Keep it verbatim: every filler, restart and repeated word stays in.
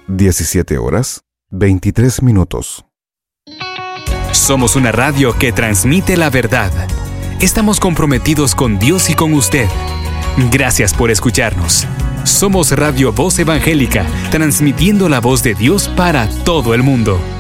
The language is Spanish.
diecisiete horas, veintitrés minutos. Somos una radio que transmite la verdad. Estamos comprometidos con Dios y con usted. Gracias por escucharnos. Somos Radio Voz Evangélica, transmitiendo la voz de Dios para todo el mundo.